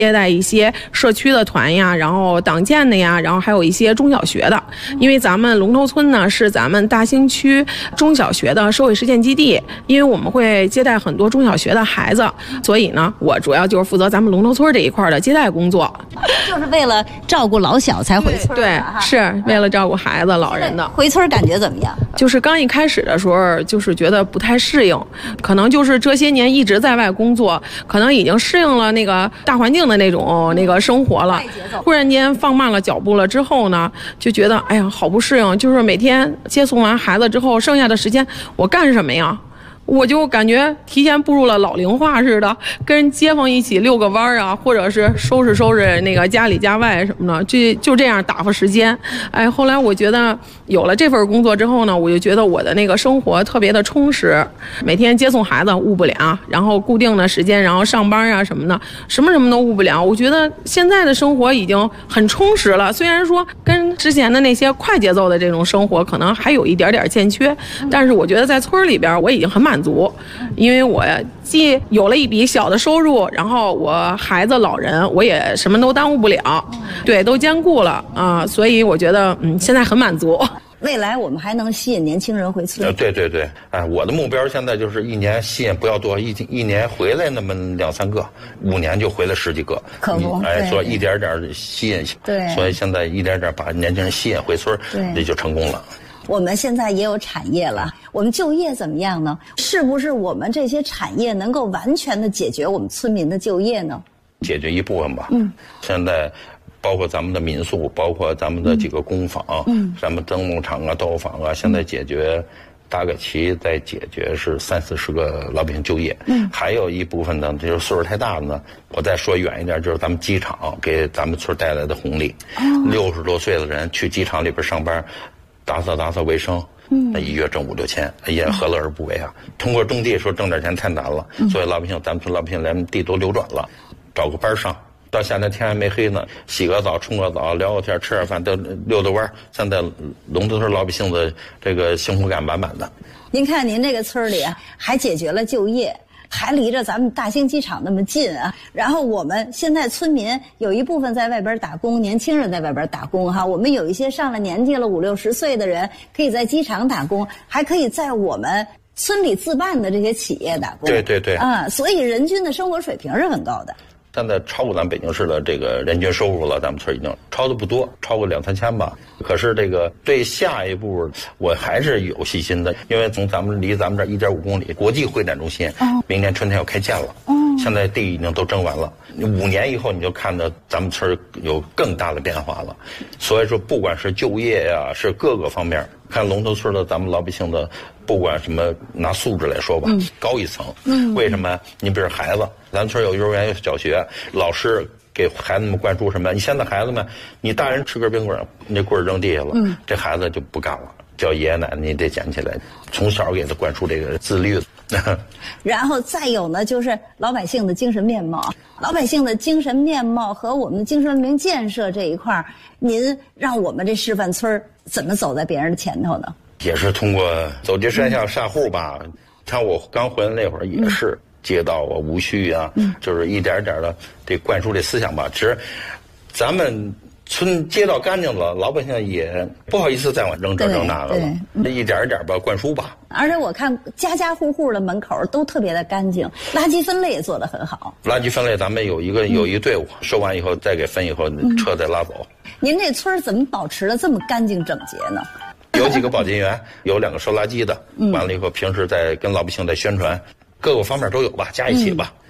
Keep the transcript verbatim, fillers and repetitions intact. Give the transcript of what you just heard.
接待一些社区的团呀，然后党建的呀，然后还有一些中小学的。因为咱们龙头村呢是咱们大兴区中小学的社会实践基地，因为我们会接待很多中小学的孩子，所以呢，我主要就是负责咱们龙头村这一块的接待工作。 就是为了照顾老小才回村， 对，是为了照顾孩子、老人的。 回村感觉怎么样？ 就是刚一开始的时候，就是觉得不太适应，可能就是这些年一直在外工作，可能已经适应了那个大环境的那种那个生活了。忽然间放慢了脚步了之后呢，就觉得哎呀，好不适应。就是每天接送完孩子之后，剩下的时间我干什么呀？我就感觉提前步入了老龄化似的，跟街坊一起遛个弯啊，或者是收拾收拾那个家里家外什么的，这就这样打发时间。哎，后来我觉得有了这份工作之后呢，我就觉得我的那个生活特别的充实，每天接送孩子误不了，然后固定的时间，然后上班啊什么的，什么什么都误不了。我觉得现在的生活已经很充实了，虽然说跟之前的那些快节奏的这种生活可能还有一点点欠缺，但是我觉得在村里边我已经很满足，因为我既有了一笔小的收入，然后我孩子老人我也什么都耽误不了，对，都兼顾了啊、呃，所以我觉得嗯现在很满足。 未来我们还能吸引年轻人回村。 呃，对对对，哎，我的目标现在就是一年吸引不要多，一一年回来那么两三个，五年就回来十几个， 可不， 哎，所以一点点吸引， 对， 所以现在一点点把年轻人吸引回村，这就成功了。 我们现在也有产业了，我们就业怎么样呢？是不是我们这些产业能够完全的解决我们村民的就业呢？ 解决一部分吧。嗯，现在包括咱们的民宿，包括咱们的几个工坊，嗯，咱们灯笼厂啊、豆坊啊，现在解决大概其在解决是三四十个老百姓就业。嗯，还有一部分呢，就是岁数太大的呢，我再说远一点，就是咱们机场给咱们村带来的红利。六十多岁的人去机场里边上班，打扫打扫卫生，嗯，那一月挣五六千，也何乐而不为啊？通过种地说挣点钱太难了，嗯、所以老百姓咱们村老百姓连地都流转了，找个班上，到现在天还没黑呢，洗个澡、冲个澡、聊个天、吃点饭，都溜达弯。现在龙头村老百姓的这个幸福感满满的。 您看您这个村里啊，还解决了就业。还离着咱们大兴机场那么近啊，然后我们现在村民有一部分在外边打工，年轻人在外边打工哈，我们有一些上了年纪了五六十岁的人可以在机场打工，还可以在我们村里自办的这些企业打工。 对对对， 啊，所以人均的生活水平是很高的。 现在超过咱北京市的这个人均收入了，咱们村已经超的不多，超过两三千吧。可是这个对下一步，我还是有信心的，因为从咱们离咱们这一点五公里国际会展中心，哦、明年春天要开建了，哦、现在地已经都征完了，五年以后你就看到咱们村有更大的变化了。所以说，不管是就业呀、啊，是各个方面，看龙头村的咱们老百姓的，不管什么拿素质来说吧，嗯、高一层。嗯，为什么？你比如孩子，咱村有幼儿园有小学，老师给孩子们灌输什么？你现在孩子们，你大人吃根冰棍，你这棍儿扔地下了，嗯、这孩子就不干了，叫爷爷奶奶你得捡起来，从小给他灌输这个自律。 然后再有呢，就是老百姓的精神面貌，老百姓的精神面貌和我们的精神文明建设这一块，您让我们这示范村怎么走在别人的前头呢？ 也是通过走街串巷下户吧，像我刚回来那会儿也是。嗯街道啊，无序啊，嗯、就是一点点的这灌输这思想吧。只是咱们村街道干净了，老百姓也不好意思再往扔这扔那个了，嗯、一点一点吧灌输吧。 而且我看家家户户的门口都特别的干净，垃圾分类也做得很好。 垃圾分类咱们有一个有一队伍，嗯、收完以后再给分以后，车再拉走。 嗯、您这村怎么保持的这么干净整洁呢？ 有几个保洁员，有两个收垃圾的，嗯、完了以后平时再跟老百姓再宣传。各个方面都有吧，加一起吧。